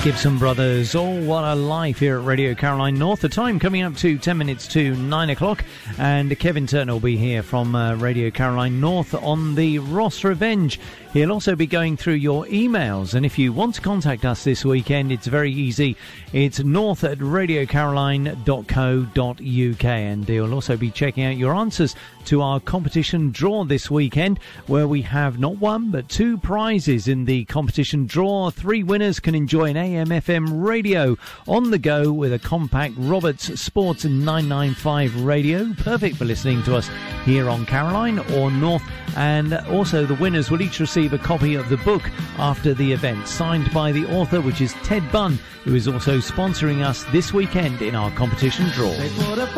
Gibson Brothers, oh what a life, here at Radio Caroline North. The time coming up to 10 minutes to 9 o'clock, and Kevin Turner will be here from Radio Caroline North on the Ross Revenge. He'll also be going through your emails, and if you want to contact us this weekend, it's very easy. It's north@radiocaroline.co.uk, and he'll also be checking out your answers to our competition draw this weekend, where we have not one but two prizes in the competition draw. 3 winners can enjoy an AM/FM radio on the go with a compact Roberts Sports 995 radio, perfect for listening to us here on Caroline or North. And also the winners will each receive a copy of the book after the event, signed by the author, which is Ted Bunn, who is also sponsoring us this weekend in our competition draw.